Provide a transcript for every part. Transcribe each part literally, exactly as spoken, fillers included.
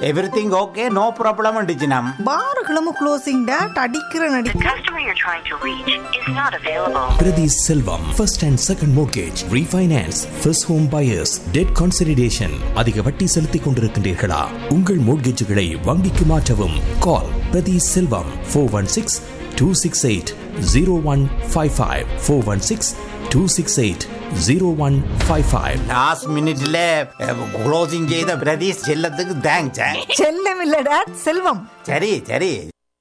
Everything okay, no problem அண்டிச்சினம். பார்களும் closing date அடிக்கிற நடி. The customer you're trying to reach is not available. Priti Selvam, first and second mortgage, refinance, first home buyers, debt consolidation. அதிக வட்டி செலுத்திக் கொண்டிருக்கின்றீர்களா? உங்கள் மோட்கேஜுகளை வங்கிக்கு மாற்றவும். Call Priti Selvam four one six two six eight zero one five five four one six two six eight zero one five five. Last மினிட்ல closing செய்த பிரதீஷ் செல்லத்துக்கு thanks. செல்லம் இல்ல டேட், செல்வம். சரி சரி.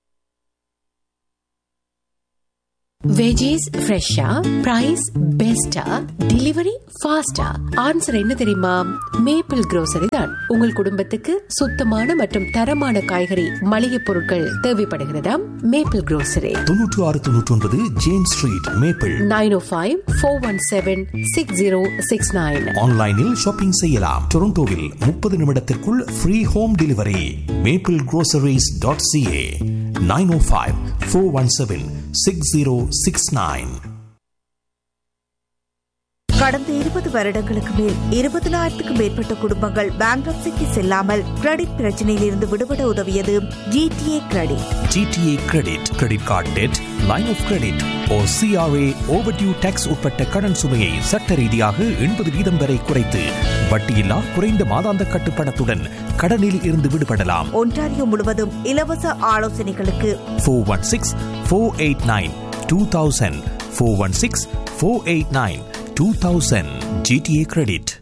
வெஜிஸ் ஃப்ரெஷ்ஷா, பிரைஸ் பெஸ்டா, டெலிவரி ஃபாஸ்டா? ஆன்சர் என்ன தெரியுமா? மேப்பிள் grocery தான். உங்கள் குடும்பத்துக்கு சுத்தமான மற்றும் தரமான காய்கறி மளிகை பொருட்கள் தேவைப்படுகிறதா? Maple grocery. தொன்னூற்று ஆறு தொன்னூற்றி ஒன்பது ஜேம்ஸ் ஸ்ட்ரீட், மேப்பிள். நைன் ஓ five four one seven six zero six nine. ஆன்லைனில் ஷாப்பிங் செய்யலாம். டொரண்டோவில் முப்பது நிமிடத்திற்குள் free home delivery. Maple groceries dot CA. Nine ஓ five four one seven six zero six nine. கடந்த இருபது வருடங்களுக்கு மேல் இருபதினாயிரத்துக்கும் மேற்பட்ட குடும்பங்கள் பேங்க்ரப்சிக்கு செல்லாமல் கிரெடிட் பிரச்சனையில் இருந்து விடுபட உதவியது GTA credit. GTA credit, credit card dead, line of credit O CRA overdue tax உட்பட்ட கடன் சுமையை சட்ட ரீதியாக எண்பது வீதம் வரை குறைத்து வட்டியில்லா குறைந்த மாதாந்த கட்டுப்பணத்துடன் கடனில் இருந்து விடுபடலாம். ஒன்டாரியோ முழுவதும் இலவச ஆலோசனைகளுக்கு four one six four eight nine two thousand four one six four eight nine two thousand. GTA credit.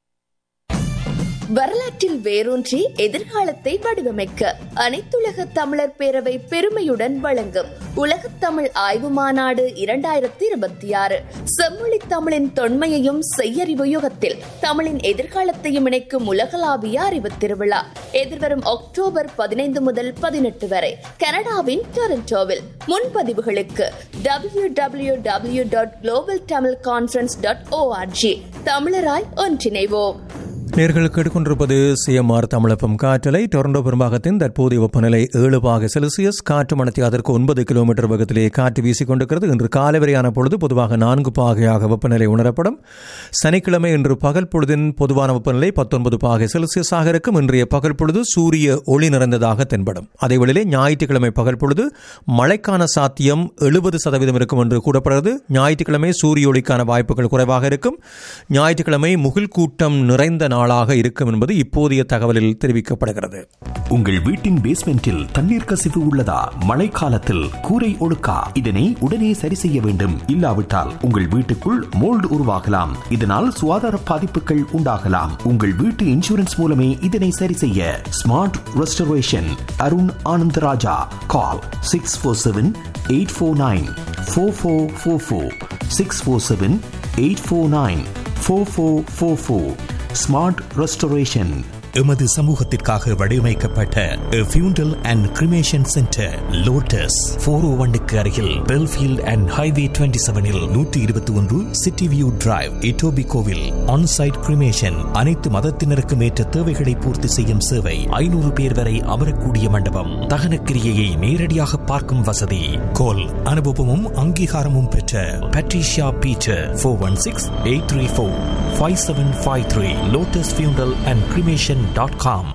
வரலாற்றில் வேரூன்றி எதிர்காலத்தை வடிவமைக்க அனைத்துலக தமிழர் பேரவை பெருமையுடன் வழங்கும் உலகத் தமிழ் ஆய்வு மாநாடு இரண்டாயிரத்தி இருபத்தி ஆறு. செம்மொழி தமிழின் தொன்மையையும் செய்யறிவு யுகத்தில் தமிழின் எதிர்காலத்தையும் இணைக்கும் உலகளாவிய அறிவு திருவிழா எதிர்வரும் அக்டோபர் பதினைந்து முதல் பதினெட்டு வரை கனடாவின் டொரண்டோவில். முன்பதிவுகளுக்கு W W W dot global Tamil conference dot O R G. தமிழராய் ஒன்றிணைவோம். நேர்கள் கேட்டுக்கொண்டிருப்பது சிஎம்ஆர் தமிழப்பம் காற்றலை. டொரண்டோ பெரும்பாகத்தின் தற்போதைய வெப்பநிலை ஏழு பாக செல்சியஸ். காற்று மணத்தி அதற்கு ஒன்பது கிலோமீட்டர் வேகத்திலே காற்று வீசிக் கொண்டிருக்கிறது. இன்று காலை வரையான பொழுது பொதுவாக நான்கு பாகையாக வெப்பநிலை உணரப்படும். சனிக்கிழமை இன்று பகல் பொழுதின் பொதுவான வெப்பநிலை பத்தொன்பது பாகை செல்சியஸாக இருக்கும். இன்றைய பகல் பொழுது சூரிய ஒளி நிறைந்ததாக தென்படும். அதேவேளையிலே ஞாயிற்றுக்கிழமை பகல் பொழுது மழைக்கான சாத்தியம் எழுபது சதவீதம் இருக்கும் என்று கூறப்படுகிறது. ஞாயிற்றுக்கிழமை சூரிய ஒளிக்கான வாய்ப்புகள் குறைவாக இருக்கும். ஞாயிற்றுக்கிழமை முகில் கூட்டம் நிறைந்த நாள் இருக்கும் என்பது இப்போதைய தகவலில் தெரிவிக்கப்படுகிறது. உங்கள் வீட்டின் பேஸ்மெண்டில் தண்ணீர் கசிவு உள்ளதா? மழைக்காலத்தில் கூரை ஒழுக்கா? இதனை உடனே சரி செய்ய வேண்டும். இல்லாவிட்டால் உங்கள் வீட்டுக்குள் மோல்டு உருவாகலாம். இதனால் சுகாதார பாதிப்புகள் உண்டாகலாம். உங்கள் வீட்டு இன்சூரன்ஸ் மூலமே இதனை சரி செய்ய ஸ்மார்ட் ரெஸ்டரேஷன் அருண் ஆனந்தராஜா. கால் six four seven eight four nine four four four four six four seven eight four nine four four four four. Smart restoration. எமது சமூகத்திற்காக வடிவமைக்கப்பட்ட ஃபியூண்டல் and cremation centre lotus four ஓ ஒன்னுக்கு அருகில் பெல்ஃபீல்ட் அண்ட் ஹைவே டுவெண்ட்டி செவனில் நூற்றி இருபத்தி ஒன்று சிட்டி வியூ டிரைவ், இட்டோபி கோவில். ஆன்சைட் கிரிமேஷன், அனைத்து மதத்தினருக்கும் ஏற்ற தேவைகளை பூர்த்தி செய்யும் சேவை. ஐநூறு பேர் வரை அமரக்கூடிய மண்டபம். தகனக்கிரியையை நேரடியாக பார்க்கும் வசதி. கோல் அனுபவமும் அங்கீகாரமும் பெற்ற Patricia Peter four one six eight three four five seven five three. Lotus ஃபியூண்டல் அண்ட் கிரிமேஷன் டாட் காம்.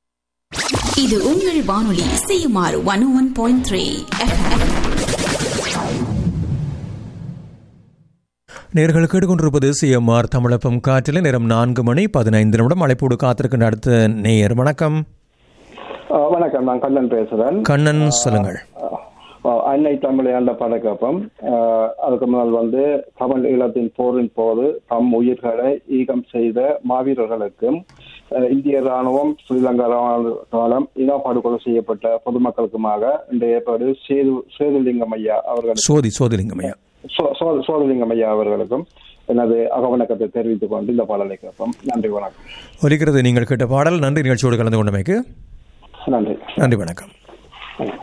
இது உங்கள் வானொலி CMR one one point three. நேர்கள் கேட்டுக்கொண்டிருப்பது சிஎம்ஆர் தமிழப்பம் காற்றில். நேரம் நான்கு மணி பதினைந்து நிமிடம். அழைப்போடு காத்திருக்கின்ற அடுத்த நேயர். வணக்கம். வணக்கம், நான் கண்ணன் பேசுறேன். கண்ணன், சொல்லுங்கள். அன்னை தமிழையாண்ட பதக்கப்பம். அதுக்கு முன்னால் வந்து தமிழ் ஈழத்தின் போரின் போது தம் உயிர்களை ஈகம் செய்த மாவீரர்களுக்கும் இந்திய ராணுவம் ஸ்ரீலங்கா காலம் இனப்படுகொலை செய்யப்பட்ட பொதுமக்களுக்குமாக இந்த ஏற்பாடு சேது சேதுலிங்கம் ஐயா அவர்கள் சோதி சோதிலிங்கம் ஐயா சோதிலிங்கம் ஐயா அவர்களுக்கும் எனது அகவணக்கத்தை தெரிவித்துக் கொண்டு இந்த பாடலை கேட்போம். நன்றி, வணக்கம். ஒலிக்கிறது நீங்கள் கேட்ட பாடல். நன்றி. நிகழ்ச்சியோடு கலந்து கொண்டமைக்கு நன்றி. நன்றி, வணக்கம்.